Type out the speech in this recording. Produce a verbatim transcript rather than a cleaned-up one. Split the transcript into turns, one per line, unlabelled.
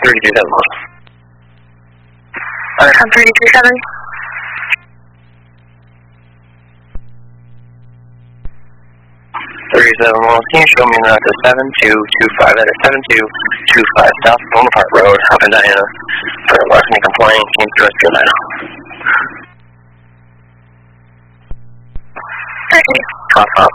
three two seven one.
Uh, I'm three two seven.
three seven one, can you show me the seven two two five, that is seven two two five South Bonaparte Road, up in Diana, for larceny complaint, came through West Carolina.
Okay.
Cough up.